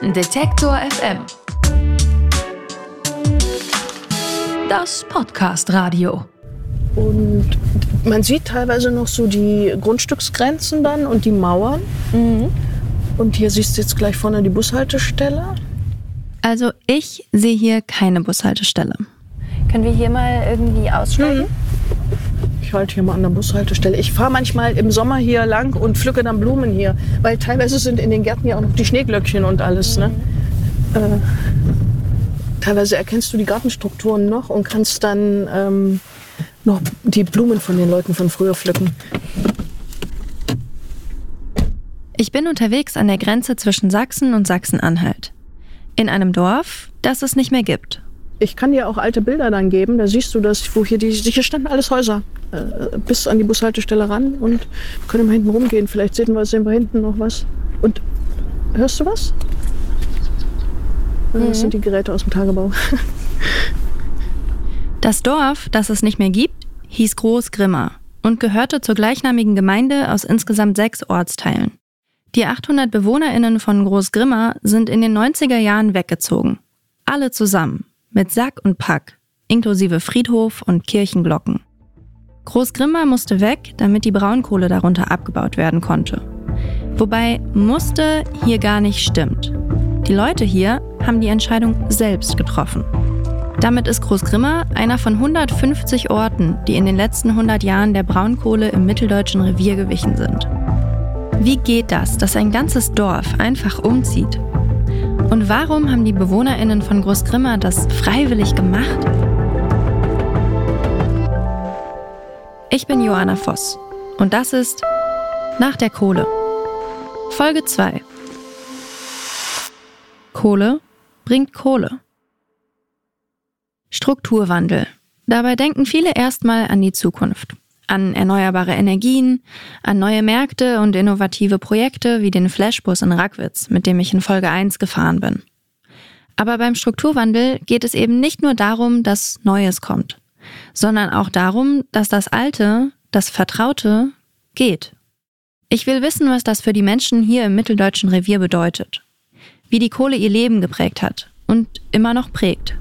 Detektor FM. Das Podcast-Radio. Und man sieht teilweise noch so die Grundstücksgrenzen dann und die Mauern. Mhm. Und hier siehst du jetzt gleich vorne die Bushaltestelle. Also ich sehe hier keine Bushaltestelle. Können wir hier mal irgendwie aussteigen? Ich halte hier mal an der Bushaltestelle. Ich fahre manchmal im Sommer hier lang und pflücke dann Blumen hier. Weil teilweise sind in den Gärten ja auch noch die Schneeglöckchen und alles. Ne? Teilweise erkennst du die Gartenstrukturen noch und kannst dann noch die Blumen von den Leuten von früher pflücken. Ich bin unterwegs an der Grenze zwischen Sachsen und Sachsen-Anhalt. In einem Dorf, das es nicht mehr gibt. Ich kann dir auch alte Bilder dann geben, da siehst du das, wo hier standen alles Häuser. Bis an die Bushaltestelle ran und können mal hinten rumgehen. Vielleicht sehen wir hinten noch was. Und hörst du was? Das sind die Geräte aus dem Tagebau. Das Dorf, das es nicht mehr gibt, hieß Groß-Grimma und gehörte zur gleichnamigen Gemeinde aus insgesamt 6 Ortsteilen. Die 800 BewohnerInnen von Groß-Grimma sind in den 90er Jahren weggezogen. Alle zusammen, mit Sack und Pack, inklusive Friedhof und Kirchenglocken. Groß-Grimma musste weg, damit die Braunkohle darunter abgebaut werden konnte. Wobei musste hier gar nicht stimmt. Die Leute hier haben die Entscheidung selbst getroffen. Damit ist Groß-Grimma einer von 150 Orten, die in den letzten 100 Jahren der Braunkohle im mitteldeutschen Revier gewichen sind. Wie geht das, dass ein ganzes Dorf einfach umzieht? Und warum haben die BewohnerInnen von Groß-Grimma das freiwillig gemacht? Ich bin Joanna Voss und das ist Nach der Kohle. Folge 2. Kohle bringt Kohle. Strukturwandel. Dabei denken viele erstmal an die Zukunft. An erneuerbare Energien, an neue Märkte und innovative Projekte wie den Flashbus in Rackwitz, mit dem ich in Folge 1 gefahren bin. Aber beim Strukturwandel geht es eben nicht nur darum, dass Neues kommt, sondern auch darum, dass das Alte, das Vertraute, geht. Ich will wissen, was das für die Menschen hier im mitteldeutschen Revier bedeutet. Wie die Kohle ihr Leben geprägt hat und immer noch prägt.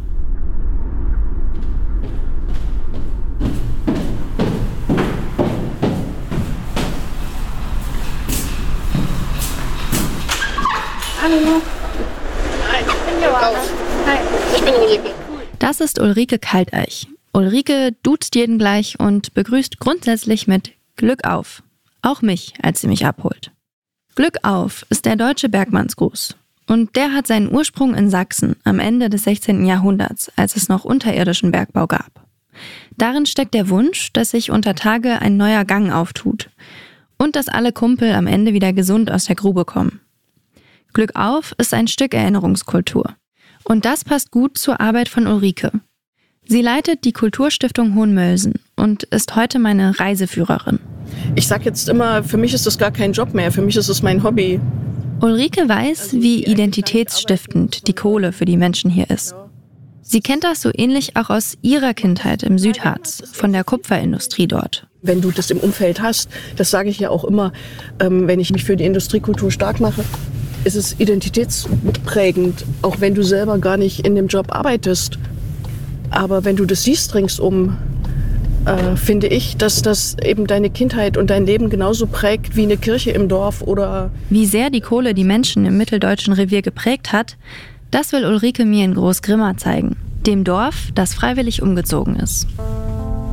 Hallo. Hi, ich bin Joanna. Hi, ich bin Ulrike. Das ist Ulrike Kalteich. Ulrike duzt jeden gleich und begrüßt grundsätzlich mit Glück auf. Auch mich, als sie mich abholt. Glück auf ist der deutsche Bergmannsgruß. Und der hat seinen Ursprung in Sachsen am Ende des 16. Jahrhunderts, als es noch unterirdischen Bergbau gab. Darin steckt der Wunsch, dass sich unter Tage ein neuer Gang auftut und dass alle Kumpel am Ende wieder gesund aus der Grube kommen. Glück auf ist ein Stück Erinnerungskultur. Und das passt gut zur Arbeit von Ulrike. Sie leitet die Kulturstiftung Hohenmölsen und ist heute meine Reiseführerin. Ich sag jetzt immer, für mich ist das gar kein Job mehr, für mich ist es mein Hobby. Ulrike weiß, wie identitätsstiftend die Kohle für die Menschen hier ist. Sie kennt das so ähnlich auch aus ihrer Kindheit im Südharz, von der Kupferindustrie dort. Wenn du das im Umfeld hast, das sage ich ja auch immer, wenn ich mich für die Industriekultur stark mache, ist es identitätsprägend, auch wenn du selber gar nicht in dem Job arbeitest. Aber wenn du das siehst ringsum, finde ich, dass das eben deine Kindheit und dein Leben genauso prägt wie eine Kirche im Dorf oder... Wie sehr die Kohle die Menschen im mitteldeutschen Revier geprägt hat, das will Ulrike mir in Groß-Grimma zeigen. Dem Dorf, das freiwillig umgezogen ist.